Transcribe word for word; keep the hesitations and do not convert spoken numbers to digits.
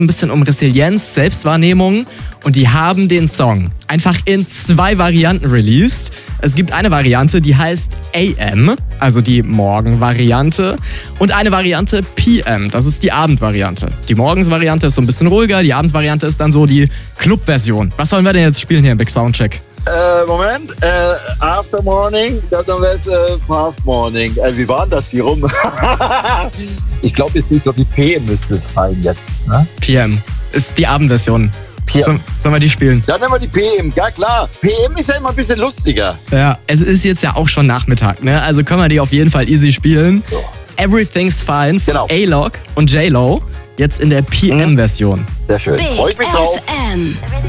ein bisschen um Resilienz, Selbstwahrnehmung und die haben den Song einfach in zwei Varianten released. Es gibt eine Variante, die heißt A M, also die Morgen-Variante, und eine Variante P M, das ist die Abend-Variante. Die Morgens-Variante ist so ein bisschen ruhiger, die Abends-Variante ist dann so die Club-Version. Was sollen wir denn jetzt spielen hier im Big Soundcheck? Äh, Moment, äh, After Morning, dann wäre es äh, Half Morning. Äh, wie war denn das hier rum? Ich glaube, jetzt nicht, die P M müsste es sein jetzt. Ne? P M ist die Abendversion. P M. So, sollen wir die spielen? Dann nehmen wir die P M, ja klar. P M ist ja immer ein bisschen lustiger. Ja, es ist jetzt ja auch schon Nachmittag, ne? Also können wir die auf jeden Fall easy spielen. Ja. Everything's Fine von Genau. A-Log und J-Lo, jetzt in der P M-Version. Sehr schön. Big Freut mich drauf. F M.